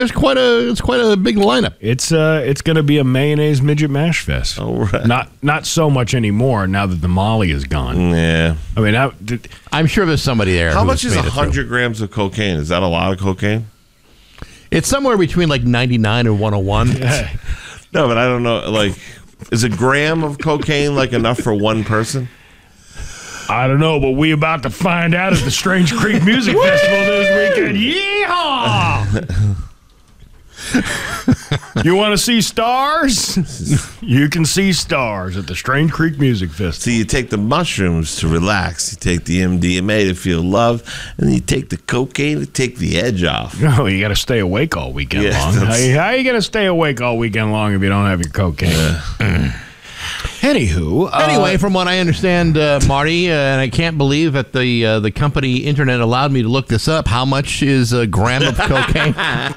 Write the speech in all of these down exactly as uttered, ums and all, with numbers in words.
There's quite a it's quite a big lineup. It's uh it's going to be a mayonnaise midget mash fest. Oh, right. Not not so much anymore now that the Molly is gone. Yeah. I mean, I, did, I'm sure there's somebody there. How who much has is made one it through. hundred grams of cocaine? Is that a lot of cocaine? It's somewhere between like ninety-nine and one oh one. No, but I don't know. Like, is a gram of cocaine like enough for one person? I don't know, but we about to find out at the Strange Creek Music Festival this weekend. Yeehaw! You want to see stars? You can see stars at the Strange Creek Music Festival. So you take the mushrooms to relax, you take the M D M A to feel love, and then you take the cocaine to take the edge off. No, you got to stay awake all weekend Yeah, long. How, that's- you- how are you going to stay awake all weekend long if you don't have your cocaine? Anywho, uh, Anyway, from what I understand, uh, Marty, uh, and I can't believe that the uh, the company internet allowed me to look this up. How much is a gram of cocaine?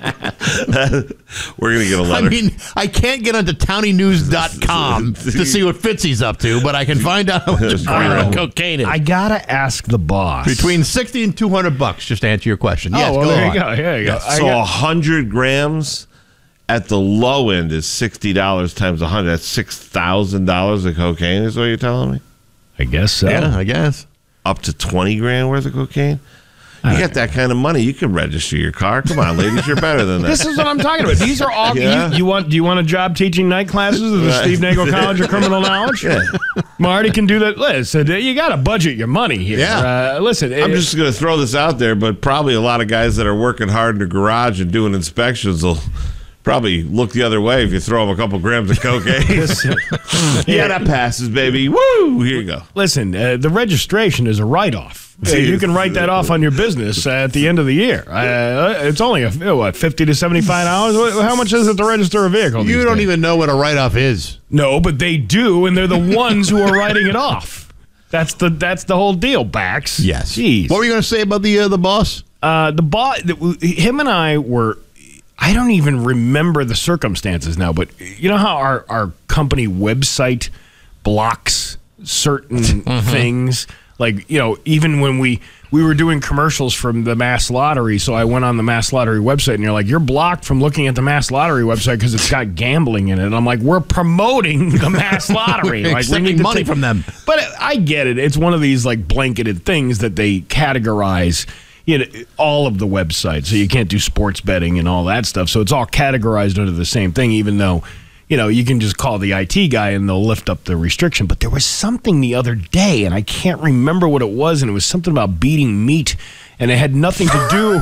We're gonna get a letter. I mean, I can't get onto townie news dot com to see what Fitzy's up to, but I can find out how much a gram of cocaine is. I gotta ask the boss. Between sixty and two hundred bucks. Just to answer your question. Yes, oh, well, go there on. you go. There you go. I So got- a hundred grams at the low end is sixty dollars times a hundred. That's six thousand dollars of cocaine. Is what you're telling me? I guess so. Yeah, I guess. Up to twenty grand worth of cocaine. You got that kind of money, you can register your car. Come on, ladies, you're better than that. This is what I'm talking about. These are all. Yeah. You, you want? Do you want a job teaching night classes at the Right. Steve Nagle College of Criminal Knowledge? Yeah. Marty can do that. Listen, you got to budget your money here. Yeah. Uh, listen, I'm it- just going to throw this out there, but probably a lot of guys that are working hard in the garage and doing inspections will probably look the other way if you throw them a couple grams of cocaine. Yeah, that passes, baby. Woo! Here you go. Listen, uh, the registration is a write-off. Uh, you can write that off on your business uh, at the end of the year. Uh, it's only a what fifty to seventy-five dollars. What- How much is it to register a vehicle? You these don't days? even know what a write-off is. No, but they do, and they're the ones who are writing it off. That's the that's the whole deal, Bax. Yes. Jeez. What were you going to say about the uh, the boss? Uh, the boss, him and I were. I don't even remember the circumstances now, but you know how our, our company website blocks certain things? Like, you know, even when we, we were doing commercials from the Mass Lottery, so I went on the Mass Lottery website, and you're like, you're blocked from looking at the Mass Lottery website because it's got gambling in it. And I'm like, we're promoting the Mass Lottery. Like, we Accepting need to money take- from them. But I get it. It's one of these, like, blanketed things that they categorize you know, all of the websites. So you can't do sports betting and all that stuff. So it's all categorized under the same thing, even though, you know, you can just call the I T guy and they'll lift up the restriction. But there was something the other day, and I can't remember what it was, and it was something about beating meat, and it had nothing to do...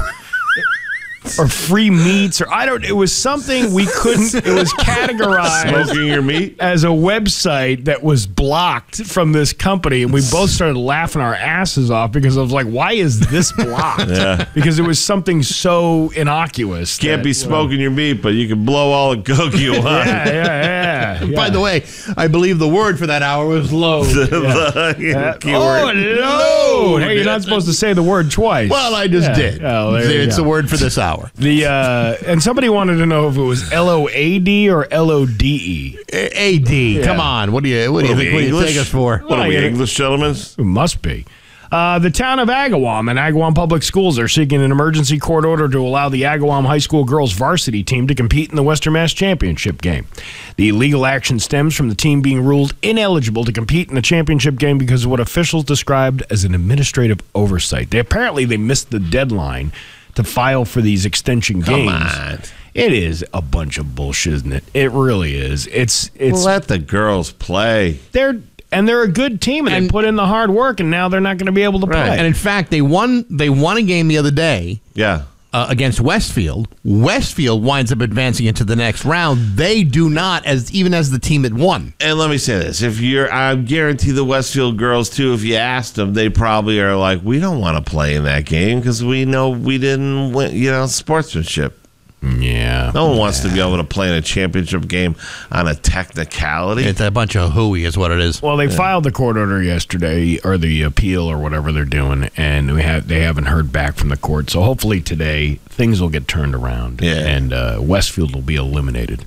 or free meats, or I don't. It was something we couldn't. It was categorized Smoking your meat? as a website that was blocked from this company, and we both started laughing our asses off because I was like, "Why is this blocked?" Yeah. Because it was something so innocuous. Can't that, be smoking your meat, but you can blow all the coke you want. Yeah, yeah, yeah. By the way, I believe the word for that hour was load. The keyword. Oh, load! Hey, you're not supposed to say the word twice. Well, I just Yeah. did. Oh, there you it's go. the word for this hour. The uh, and somebody wanted to know if it was L O A D or L O D E. A D. Yeah. Come on. What do you What do you What are think? we, What do you English? take us for? What are we, Well, English gentlemen? It must be. Uh, the town of Agawam and Agawam Public Schools are seeking an emergency court order to allow the Agawam High School girls varsity team to compete in the Western Mass Championship game. The legal action stems from the team being ruled ineligible to compete in the championship game because of what officials described as an administrative oversight. They apparently they missed the deadline to file for these extension Come games. on. It is a bunch of bullshit, isn't it? It really is. It's it's Let the girls play. they're and they're a good team, and, And- they put in the hard work, and now they're not going to be able to Right. play. And in fact, they won. They won a game the other day Yeah. uh, against Westfield. Westfield winds up advancing into the next round. They do not, as even as the team that won. And let me say this: if you're, I guarantee the Westfield girls too. If you asked them, they probably are like, "We don't want to play in that game because we know we didn't win." You know, sportsmanship. Yeah. No one wants to be able to play in a championship game on a technicality. It's a bunch of hooey, is what it is. Well, they filed the court order yesterday, or the appeal, or whatever they're doing, and we have they haven't heard back from the court. So hopefully today things will get turned around, Yeah. and uh, Westfield will be eliminated.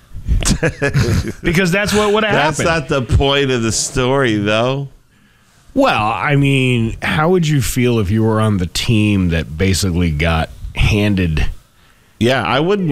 Because that's what would have That's happened. not the point of the story, though. Well, I mean, how would you feel if you were on the team that basically got handed Yeah, I wouldn't